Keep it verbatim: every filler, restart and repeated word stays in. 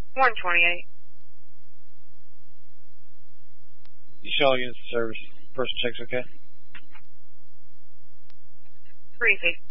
one twenty-eight. You show all units of service. Person checks okay? three fifty.